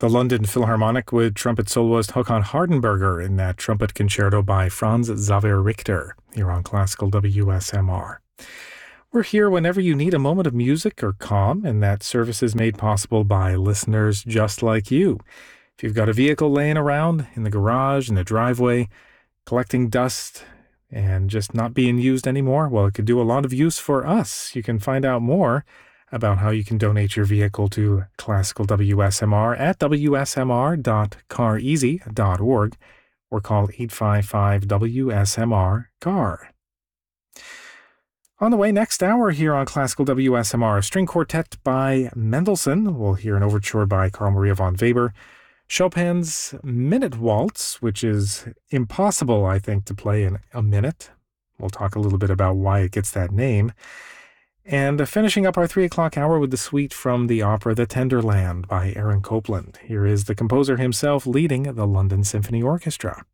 The London Philharmonic with trumpet soloist Håkan Hardenberger in that trumpet concerto by Franz Xaver Richter here on Classical WSMR. We're here whenever you need a moment of music or calm, and that service is made possible by listeners just like you. If you've got a vehicle laying around in the garage, in the driveway, collecting dust and just not being used anymore, well, it could do a lot of use for us. You can find out more about how you can donate your vehicle to Classical WSMR at wsmr.careasy.org or call 855-WSMR-CAR. On the way next hour here on Classical WSMR, a string quartet by Mendelssohn. We'll hear an overture by Carl Maria von Weber. Chopin's Minute Waltz, which is impossible, I think, to play in a minute. We'll talk a little bit about why it gets that name. And finishing up our 3 o'clock hour with the suite from the opera The Tender Land by Aaron Copland. Here is the composer himself leading the London Symphony Orchestra.